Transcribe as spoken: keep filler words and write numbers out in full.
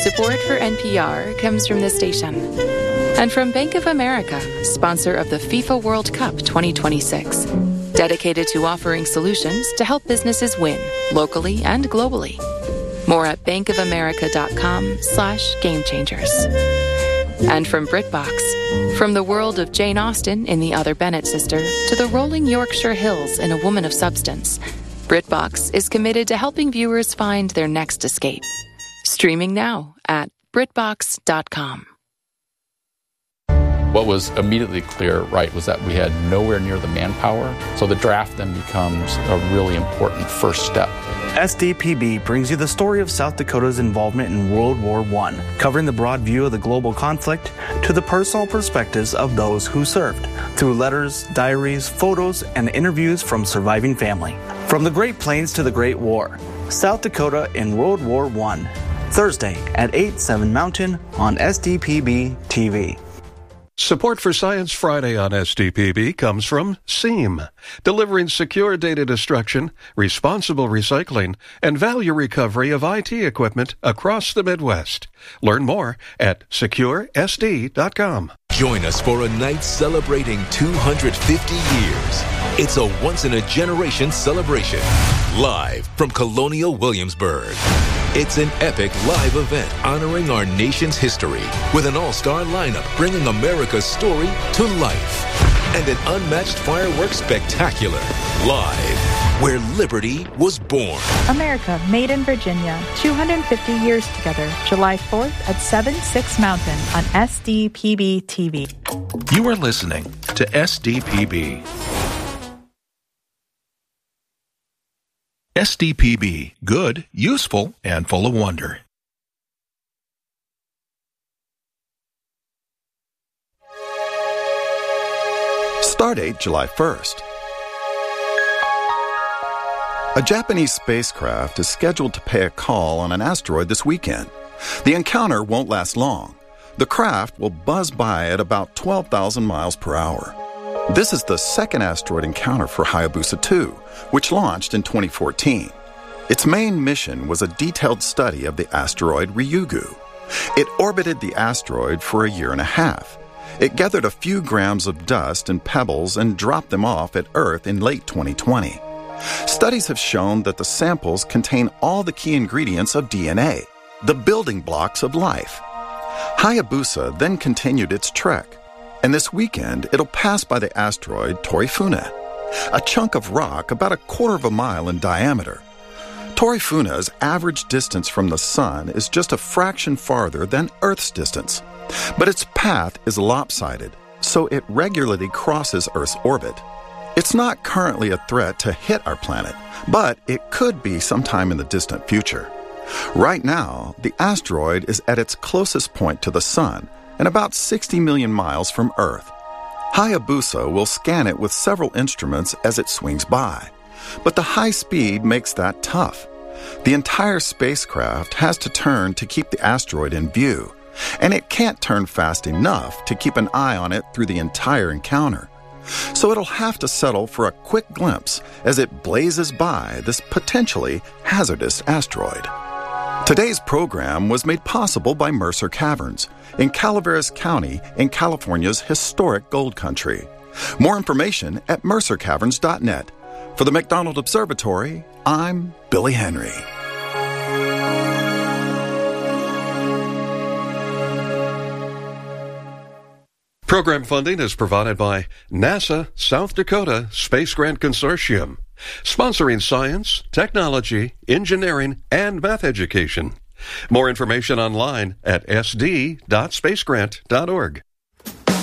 Support for N P R comes from this station and from Bank of America, sponsor of the FIFA World Cup twenty twenty-six, dedicated to offering solutions to help businesses win locally and globally. More at bankofamerica.com slash game changers. And from BritBox, from the world of Jane Austen in The Other Bennet Sister to the rolling Yorkshire Hills in A Woman of Substance, BritBox is committed to helping viewers find their next escape. Streaming now at britbox dot com. What was immediately clear, right, was that we had nowhere near the manpower. So the draft then becomes a really important first step. S D P B brings you the story of South Dakota's involvement in World War One, covering the broad view of the global conflict to the personal perspectives of those who served, through letters, diaries, photos, and interviews from surviving family. From the Great Plains to the Great War, South Dakota in World War One. Thursday at eight, seven Mountain on S D P B T V. Support for Science Friday on S D P B comes from SEAM, delivering secure data destruction, responsible recycling, and value recovery of I T equipment across the Midwest. Learn more at secure S D dot com. Join us for a night celebrating two hundred fifty years. It's a once-in-a-generation celebration, live from Colonial Williamsburg. It's an epic live event honoring our nation's history with an all-star lineup bringing America's story to life. And an unmatched fireworks spectacular, live, where liberty was born. America, made in Virginia, two hundred fifty years together, July fourth at seven, six Mountain on S D P B T V. You are listening to S D P B. S D P B, good, useful, and full of wonder. Stardate July first. A Japanese spacecraft is scheduled to pay a call on an asteroid this weekend. The encounter won't last long. The craft will buzz by at about twelve thousand miles per hour. This is the second asteroid encounter for Hayabusa two, which launched in twenty fourteen. Its main mission was a detailed study of the asteroid Ryugu. It orbited the asteroid for a year and a half. It gathered a few grams of dust and pebbles and dropped them off at Earth in late twenty twenty. Studies have shown that the samples contain all the key ingredients of D N A, the building blocks of life. Hayabusa then continued its trek, and this weekend it'll pass by the asteroid Torifuna, a chunk of rock about a quarter of a mile in diameter. Torifuna's average distance from the Sun is just a fraction farther than Earth's distance, but its path is lopsided, so it regularly crosses Earth's orbit. It's not currently a threat to hit our planet, but it could be sometime in the distant future. Right now, the asteroid is at its closest point to the Sun and about sixty million miles from Earth. Hayabusa will scan it with several instruments as it swings by, but the high speed makes that tough. The entire spacecraft has to turn to keep the asteroid in view, and it can't turn fast enough to keep an eye on it through the entire encounter. So it'll have to settle for a quick glimpse as it blazes by this potentially hazardous asteroid. Today's program was made possible by Mercer Caverns in Calaveras County in California's historic gold country. More information at mercer caverns dot net. For the McDonald Observatory, I'm Billy Henry. Program funding is provided by NASA South Dakota Space Grant Consortium, sponsoring science, technology, engineering, and math education. More information online at s d dot space grant dot org.